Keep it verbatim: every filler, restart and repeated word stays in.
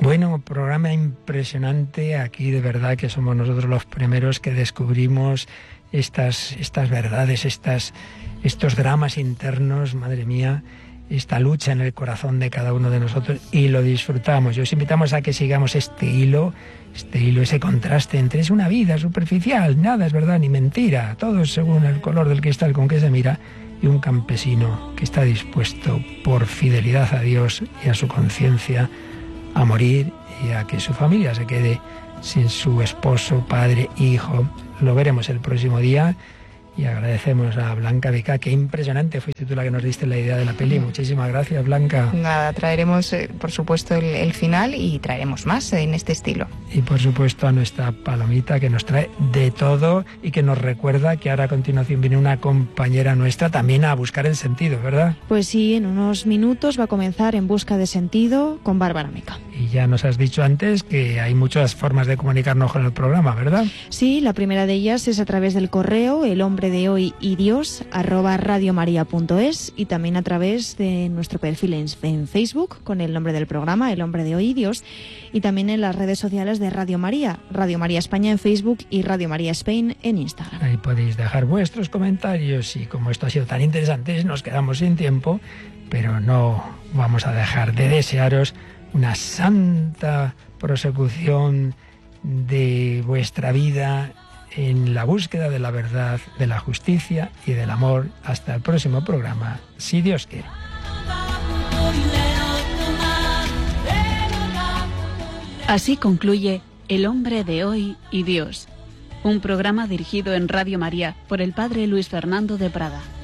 Bueno, programa impresionante. Aquí de verdad que somos nosotros los primeros que descubrimos estas, estas verdades, estas, estos dramas internos, madre mía, esta lucha en el corazón de cada uno de nosotros, y lo disfrutamos. Y os invitamos a que sigamos este hilo, este hilo, ese contraste entre es una vida superficial, nada es verdad ni mentira, todo es según el color del cristal con que se mira, y un campesino que está dispuesto por fidelidad a Dios y a su conciencia a morir y a que su familia se quede sin su esposo, padre, hijo. Lo veremos el próximo día. Y agradecemos a Blanca Vica, qué impresionante, fuiste tú la que nos diste la idea de la peli. Muchísimas gracias, Blanca. Nada, traeremos, eh, por supuesto, el, el final y traeremos más en este estilo. Y por supuesto a nuestra Palomita, que nos trae de todo y que nos recuerda que ahora a continuación viene una compañera nuestra también a buscar el sentido, ¿verdad? Pues sí, en unos minutos va a comenzar En Busca de Sentido con Bárbara Meca. Y ya nos has dicho antes que hay muchas formas de comunicarnos con el programa, ¿verdad? Sí, la primera de ellas es a través del correo El Hombre de Hoy y Dios arroba radiomaria.es, y también a través de nuestro perfil en, en Facebook con el nombre del programa El Hombre de Hoy y Dios, y también en las redes sociales de Radio María, Radio María España en Facebook y Radio María Spain en Instagram. Ahí podéis dejar vuestros comentarios, y como esto ha sido tan interesante nos quedamos sin tiempo, pero no vamos a dejar de desearos una santa prosecución de vuestra vida en la búsqueda de la verdad, de la justicia y del amor. Hasta el próximo programa, si Dios quiere. Así concluye El Hombre de Hoy y Dios, un programa dirigido en Radio María por el Padre Luis Fernando de Prada.